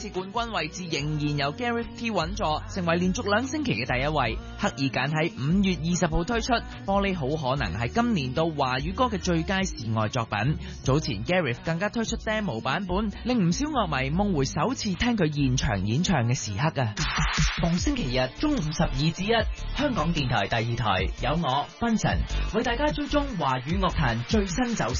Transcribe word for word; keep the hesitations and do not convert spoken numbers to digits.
次冠軍位置仍然由 Gareth T 穩坐，成為連續兩星期嘅第一位。刻意揀喺五月二十號推出，玻璃好可能係今年度華語歌嘅最佳示愛作品。早前 Gareth 更加推出 demo 版本，令唔少樂迷夢回首次聽佢現場演唱嘅時刻啊！逢星期日中午十二至一，香港電台第二台有我 Benson 為大家追蹤華語樂壇最新走勢。